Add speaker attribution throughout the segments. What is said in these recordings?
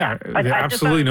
Speaker 1: Yeah,
Speaker 2: I
Speaker 1: absolutely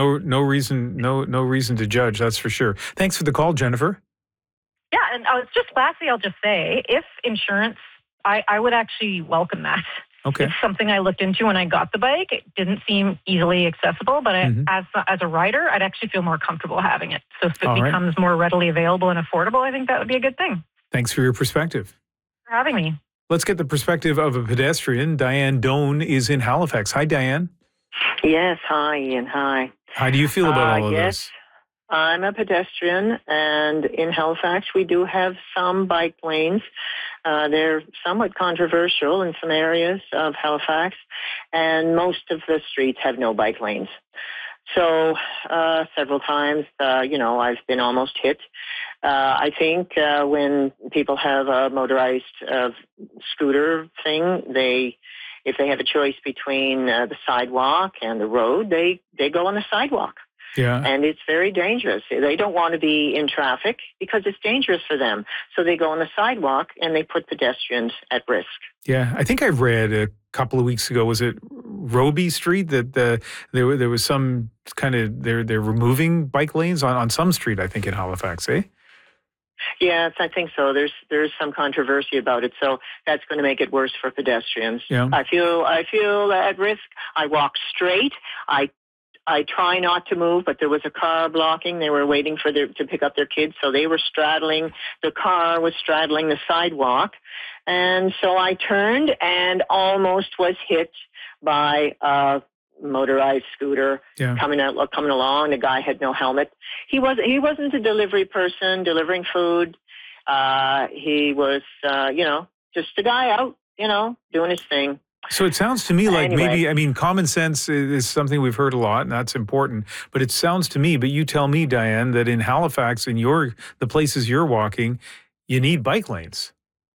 Speaker 1: no reason to judge. That's for sure. Thanks for the call, Jennifer.
Speaker 2: Yeah, and lastly, I'll just say, if insurance, I would actually welcome that.
Speaker 1: Okay.
Speaker 2: It's something I looked into when I got the bike. It didn't seem easily accessible, but as a rider, I'd actually feel more comfortable having it. So if it becomes more readily available and affordable, I think that would be a good thing.
Speaker 1: Thanks for your perspective.
Speaker 2: For having me.
Speaker 1: Let's get the perspective of a pedestrian. Diane Doan is in Halifax. Hi, Diane.
Speaker 3: Yes, hi, Ian. Hi.
Speaker 1: How do you feel about all of this?
Speaker 3: I'm a pedestrian, and in Halifax, we do have some bike lanes. They're somewhat controversial in some areas of Halifax, and most of the streets have no bike lanes. So several times, I've been almost hit. I think when people have a motorized scooter thing, if they have a choice between the sidewalk and the road, they go on the sidewalk.
Speaker 1: Yeah.
Speaker 3: And it's very dangerous. They don't want to be in traffic because it's dangerous for them. So they go on the sidewalk and they put pedestrians at risk.
Speaker 1: Yeah. I think I read a couple of weeks ago, was it Roby Street, that there was some kind of, they're removing bike lanes on some street, I think, in Halifax, eh?
Speaker 3: Yes, I think so. There's some controversy about it, so that's going to make it worse for pedestrians.
Speaker 1: Yeah.
Speaker 3: I feel at risk. I walk straight. I try not to move, but there was a car blocking. They were waiting to pick up their kids, so they were straddling. The car was straddling the sidewalk, and so I turned and almost was hit by a motorized scooter coming along. The guy had no helmet. He wasn't a delivery person delivering food. He was just a guy out doing his thing.
Speaker 1: So it sounds to me like maybe, common sense is something we've heard a lot, and that's important. But it sounds to me, but you tell me, Diane, that in Halifax, in the places you're walking, you need bike lanes.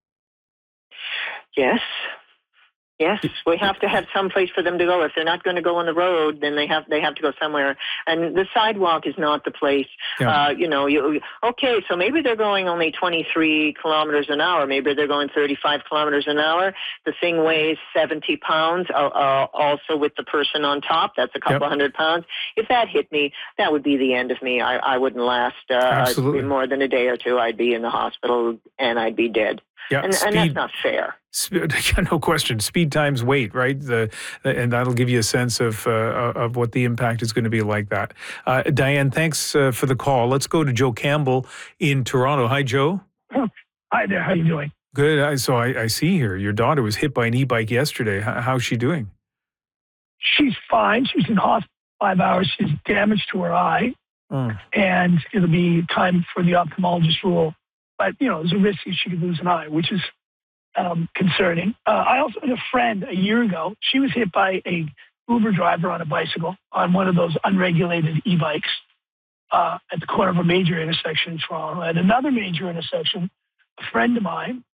Speaker 3: Yes. Yes, we have to have some place for them to go. If they're not going to go on the road, then they have to go somewhere. And the sidewalk is not the place.
Speaker 1: Yeah.
Speaker 3: Okay, so maybe they're going only 23 kilometers an hour. Maybe they're going 35 kilometers an hour. The thing weighs 70 pounds, also with the person on top. That's a couple hundred pounds. If that hit me, that would be the end of me. I wouldn't last more than a day or two. I'd be in the hospital and I'd be dead.
Speaker 1: Yeah,
Speaker 3: and that's not fair.
Speaker 1: No question. Speed times weight, right? And that'll give you a sense of what the impact is going to be like that. Diane, thanks for the call. Let's go to Joe Campbell in Toronto. Hi, Joe.
Speaker 4: Hi there. How you doing?
Speaker 1: Good. So I see here your daughter was hit by an e-bike yesterday. How's she doing?
Speaker 4: She's fine. She was in hospital 5 hours. She's damage to her eye, and it'll be time for the ophthalmologist rule. But, there's a risk she could lose an eye, which is concerning. I also had a friend a year ago. She was hit by a Uber driver on a bicycle on one of those unregulated e-bikes at the corner of a major intersection in Toronto. At another major intersection, a friend of mine,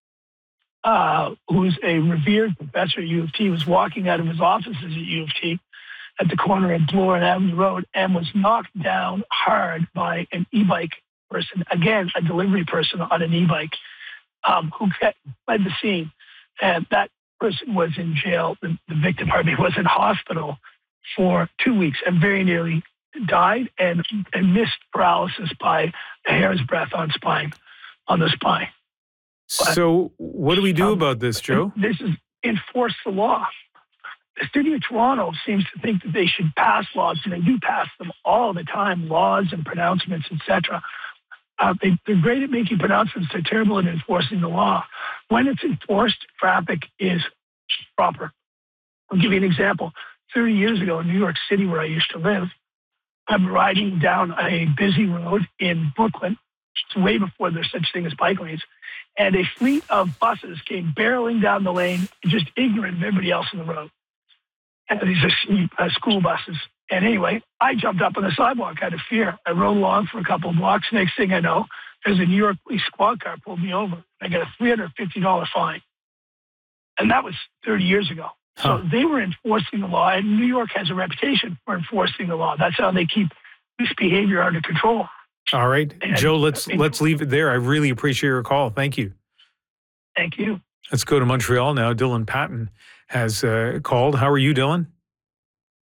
Speaker 4: who's a revered professor at U of T, was walking out of his offices at U of T at the corner of Bloor and Avenue Road and was knocked down hard by an e-bike person, again, a delivery person on an e-bike, who fled the scene. And that person was in jail. The victim, was in hospital for 2 weeks and very nearly died and missed paralysis by a hair's breadth on the spine.
Speaker 1: So what do we do about this, Joe?
Speaker 4: This is enforce the law. The city of Toronto seems to think that they should pass laws, and they do pass them all the time, laws and pronouncements, etc. They're great at making pronouncements. They're terrible at enforcing the law. When it's enforced, traffic is proper. I'll give you an example. 30 years ago in New York City, where I used to live, I'm riding down a busy road in Brooklyn. It's way before there's such thing as bike lanes. And a fleet of buses came barreling down the lane, just ignorant of everybody else in the road. And these are school buses. And anyway, I jumped up on the sidewalk out of fear. I rode along for a couple of blocks. Next thing I know, there's a New York police squad car pulled me over. I got a $350 fine. And that was 30 years ago. So they were enforcing the law, and New York has a reputation for enforcing the law. That's how they keep this behavior under control.
Speaker 1: All right. And Joe, let's leave it there. I really appreciate your call. Thank you.
Speaker 4: Thank you.
Speaker 1: Let's go to Montreal now. Dylan Patton has called. How are you, Dylan?